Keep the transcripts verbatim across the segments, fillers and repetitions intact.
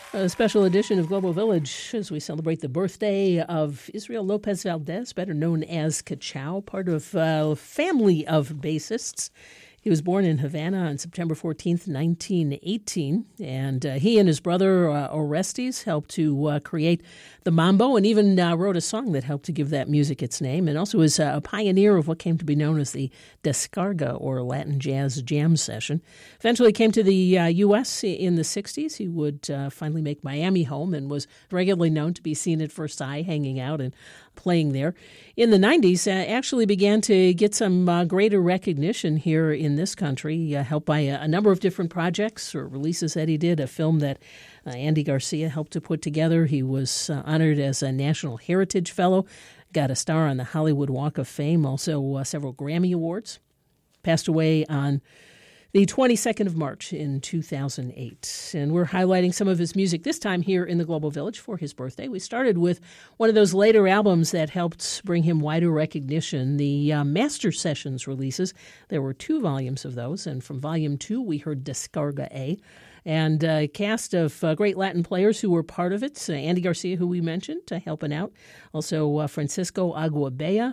A special edition of Global Village as we celebrate the birthday of Israel Lopez Valdez, better known as Cachao, part of a family of bassists. He was born in Havana on September fourteenth, nineteen eighteen, and uh, he and his brother uh, Orestes helped to uh, create the mambo and even uh, wrote a song that helped to give that music its name, and also was uh, a pioneer of what came to be known as the descarga, or Latin jazz jam session. Eventually came to the uh, U S in the sixties. He would uh, finally make Miami home and was regularly known to be seen at First Eye hanging out and playing there. In the nineties, uh, actually began to get some uh, greater recognition here in this country, uh, helped by a, a number of different projects or releases that he did, a film that uh, Andy Garcia helped to put together. He was uh, honored as a National Heritage Fellow, got a star on the Hollywood Walk of Fame, also uh, several Grammy Awards. Passed away on the twenty-second of March in two thousand eight. And we're highlighting some of his music this time here in the Global Village for his birthday. We started with one of those later albums that helped bring him wider recognition, the uh, Master Sessions releases. There were two volumes of those, and from volume two we heard Descarga A. And a cast of uh, great Latin players who were part of it. Uh, Andy Garcia, who we mentioned, uh, helping out. Also uh, Francisco Aguabella,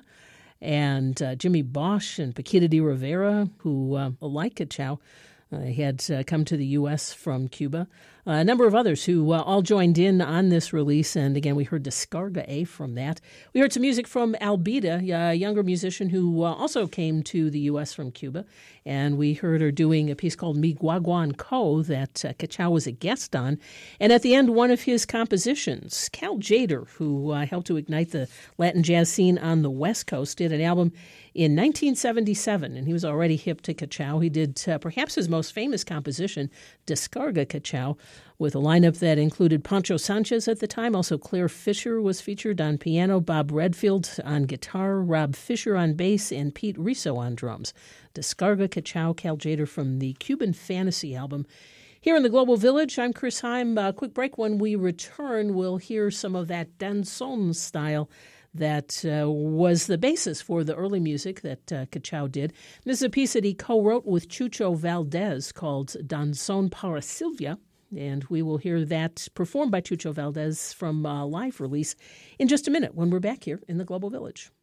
and uh, Jimmy Bosch and Paquita de Rivera, who, uh, like Cachao, uh, had uh, come to the U S from Cuba. Uh, a number of others who uh, all joined in on this release, and again, we heard Descarga A from that. We heard some music from Albita, a younger musician who uh, also came to the U S from Cuba, and we heard her doing a piece called Mi Guaguan Co. that uh, Cachao was a guest on. And at the end, one of his compositions, Cal Tjader, who uh, helped to ignite the Latin jazz scene on the West Coast, did an album in nineteen seventy-seven, and he was already hip to Cachao. He did uh, perhaps his most famous composition, Descarga Cachao, with a lineup that included Pancho Sanchez at the time. Also, Claire Fisher was featured on piano, Bob Redfield on guitar, Rob Fisher on bass, and Pete Riso on drums. Descarga Cachao, Cal Tjader from the Cuban Fantasy album. Here in the Global Village, I'm Chris Heim. A quick break. When we return, we'll hear some of that danzón style that uh, was the basis for the early music that uh, Cachao did. This is a piece that he co-wrote with Chucho Valdez called Danzón para Silvia, and we will hear that performed by Chucho Valdez from a live release in just a minute when we're back here in the Global Village.